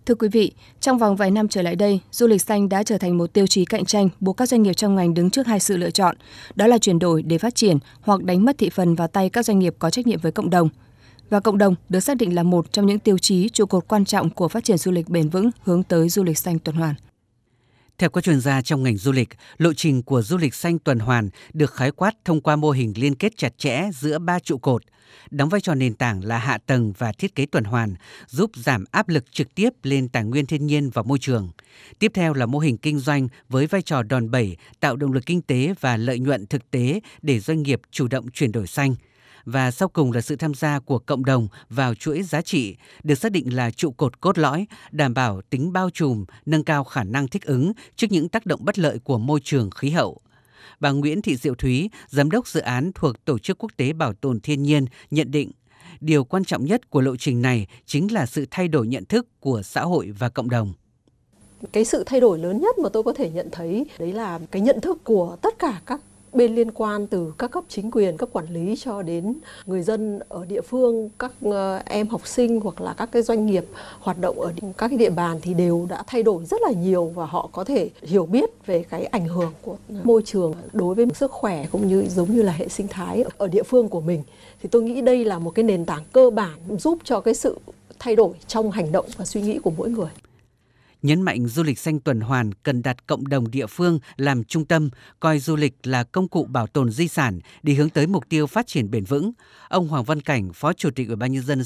Thưa quý vị, trong vòng vài năm trở lại đây, du lịch xanh đã trở thành một tiêu chí cạnh tranh buộc các doanh nghiệp trong ngành đứng trước hai sự lựa chọn, đó là chuyển đổi để phát triển hoặc đánh mất thị phần vào tay các doanh nghiệp có trách nhiệm với cộng đồng. Và cộng đồng được xác định là một trong những tiêu chí trụ cột quan trọng của phát triển du lịch bền vững hướng tới du lịch xanh tuần hoàn. Theo các chuyên gia trong ngành du lịch, lộ trình của du lịch xanh tuần hoàn được khái quát thông qua mô hình liên kết chặt chẽ giữa 3 trụ cột, đóng vai trò nền tảng là hạ tầng và thiết kế tuần hoàn, giúp giảm áp lực trực tiếp lên tài nguyên thiên nhiên và môi trường. Tiếp theo là mô hình kinh doanh với vai trò đòn bẩy, tạo động lực kinh tế và lợi nhuận thực tế để doanh nghiệp chủ động chuyển đổi xanh. Và sau cùng là sự tham gia của cộng đồng vào chuỗi giá trị, được xác định là trụ cột cốt lõi, đảm bảo tính bao trùm, nâng cao khả năng thích ứng trước những tác động bất lợi của môi trường khí hậu. Bà Nguyễn Thị Diệu Thúy, Giám đốc dự án thuộc Tổ chức Quốc tế Bảo tồn Thiên nhiên, nhận định, điều quan trọng nhất của lộ trình này chính là sự thay đổi nhận thức của xã hội và cộng đồng. Cái sự thay đổi lớn nhất mà tôi có thể nhận thấy đấy là cái nhận thức của tất cả các bên liên quan, từ các cấp chính quyền, cấp quản lý cho đến người dân ở địa phương, các em học sinh hoặc là các cái doanh nghiệp hoạt động ở các cái địa bàn thì đều đã thay đổi rất là nhiều, và họ có thể hiểu biết về cái ảnh hưởng của môi trường đối với sức khỏe cũng như giống như là hệ sinh thái ở địa phương của mình. Thì tôi nghĩ đây là một cái nền tảng cơ bản giúp cho cái sự thay đổi trong hành động và suy nghĩ của mỗi người. Nhấn mạnh du lịch xanh tuần hoàn cần đặt cộng đồng địa phương làm trung tâm, coi du lịch là công cụ bảo tồn di sản để hướng tới mục tiêu phát triển bền vững. Ông Hoàng Văn Cảnh, Phó Chủ tịch Ủy ban Nhân dân